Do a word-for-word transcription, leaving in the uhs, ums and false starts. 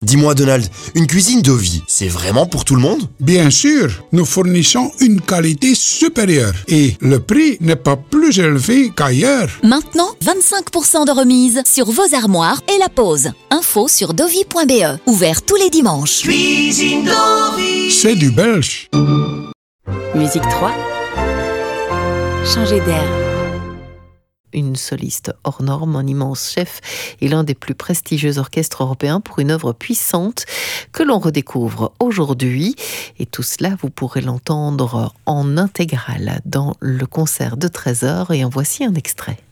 Dis-moi Donald, une cuisine Dovie, c'est vraiment pour tout le monde? Bien sûr, nous fournissons une qualité supérieure et le prix n'est pas plus élevé qu'ailleurs. Maintenant, vingt-cinq pour cent de remise sur vos armoires et la pose. Info sur dovie point b e. Ouvert tous les dimanches. Cuisine Dovie. C'est du belge. Musique trois. Changer d'air. Une soliste hors norme, un immense chef et l'un des plus prestigieux orchestres européens pour une œuvre puissante que l'on redécouvre aujourd'hui. Et tout cela, vous pourrez l'entendre en intégrale dans le concert de treize heures et en voici un extrait.